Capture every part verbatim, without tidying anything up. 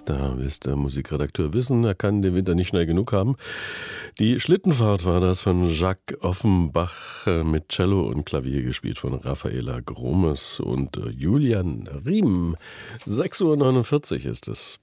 Da ist der Musikredakteur wissen, er kann den Winter nicht schnell genug haben. Die Schlittenfahrt war das von Jacques Offenbach mit Cello und Klavier gespielt von Raffaela Gromes und Julian Riem. sechs Uhr neunundvierzig ist es.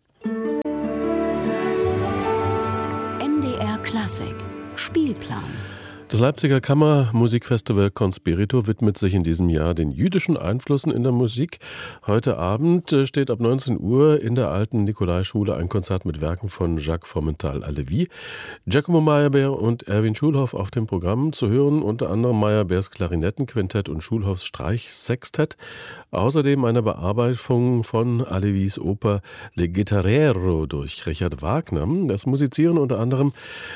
M D R Klassik Spielplan. Das Leipziger Kammermusikfestival Conspirito widmet sich in diesem Jahr den jüdischen Einflüssen in der Musik. Heute Abend steht ab neunzehn Uhr in der alten Nikolaischule ein Konzert mit Werken von Jacques Fromental-Alevi, Giacomo Meyerbeer und Erwin Schulhoff auf dem Programm. Zu hören unter anderem Meyerbeers Klarinettenquintett und Schulhoffs Streichsextett. Außerdem eine Bearbeitung von Alevis Oper Le Guitarrero durch Richard Wagner. Das musizieren unter anderem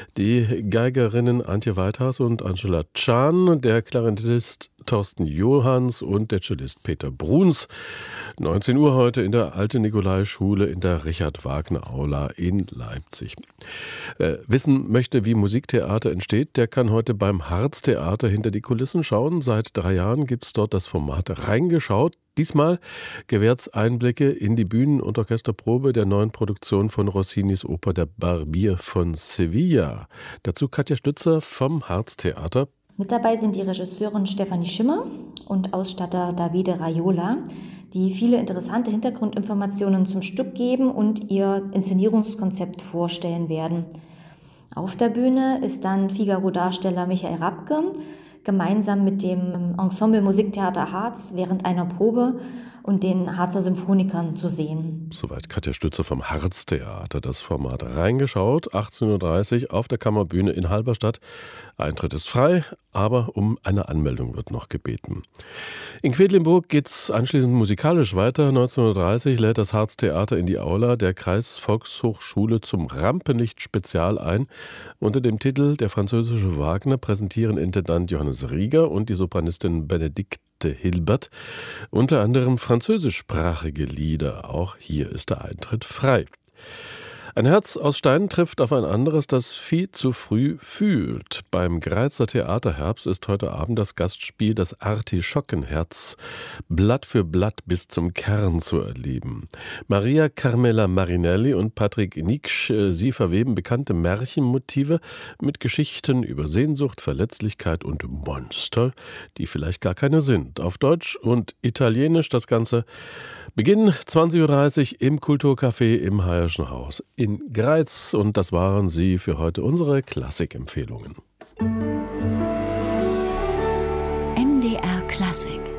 die Geigerinnen Antje Weithas und Angela Can, der Klarinettist Thorsten Johanns und der Cellist Peter Bruns. neunzehn Uhr heute in der Alten Nikolaischule in der Richard-Wagner-Aula in Leipzig. Wer wissen möchte, wie Musiktheater entsteht, der kann heute beim Harz-Theater hinter die Kulissen schauen. Seit drei Jahren gibt es dort das Format Reingeschaut. Diesmal gewährt es Einblicke in die Bühnen- und Orchesterprobe der neuen Produktion von Rossinis Oper Der Barbier von Sevilla. Dazu Katja Stützer vom Harz-Theater. Mit dabei sind die Regisseurin Stefanie Schimmer und Ausstatter Davide Raiola, die viele interessante Hintergrundinformationen zum Stück geben und ihr Inszenierungskonzept vorstellen werden. Auf der Bühne ist dann Figaro-Darsteller Michael Rabke gemeinsam mit dem Ensemble Musiktheater Harz während einer Probe und den Harzer Symphonikern zu sehen. Soweit Katja Stützer vom Harz-Theater. Das Format Reingeschaut, achtzehn Uhr dreißig auf der Kammerbühne in Halberstadt. Eintritt ist frei, aber um eine Anmeldung wird noch gebeten. In Quedlinburg geht es anschließend musikalisch weiter. neunzehn Uhr dreißig lädt das Harz-Theater in die Aula der Kreisvolkshochschule zum Rampenlicht-Spezial ein. Unter dem Titel Der französische Wagner präsentieren Intendant Johannes Rieger und die Sopranistin Benedikte Hilbert unter anderem französischsprachige Lieder. Auch hier ist der Eintritt frei. Ein Herz aus Stein trifft auf ein anderes, das viel zu früh fühlt. Beim Greizer Theaterherbst ist heute Abend das Gastspiel Das Artischockenherz Blatt für Blatt bis zum Kern zu erleben. Maria Carmela Marinelli und Patrick Niksch, sie verweben bekannte Märchenmotive mit Geschichten über Sehnsucht, Verletzlichkeit und Monster, die vielleicht gar keine sind. Auf Deutsch und Italienisch das Ganze. Beginn zwanzig Uhr dreißig im Kulturcafé im Hayer'schen Haus in Greiz. Und das waren sie für heute unsere Klassikempfehlungen. M D R Klassik.